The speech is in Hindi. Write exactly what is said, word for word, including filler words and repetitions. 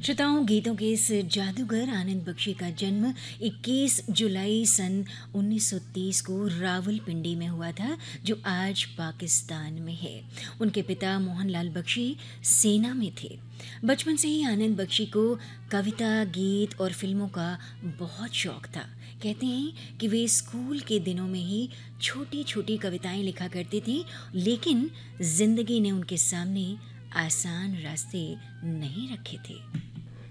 श्रोताओं, गीतों के इस जादूगर आनंद बख्शी का जन्म इक्कीस जुलाई सन उन्नीस सौ तीस को रावलपिंडी में हुआ था, जो आज पाकिस्तान में है। उनके पिता मोहनलाल बख्शी सेना में थे। बचपन से ही आनंद बख्शी को कविता, गीत और फिल्मों का बहुत शौक था। कहते हैं कि वे स्कूल के दिनों में ही छोटी छोटी कविताएं लिखा करते थे, लेकिन जिंदगी ने उनके सामने आसान रास्ते नहीं रखे थे।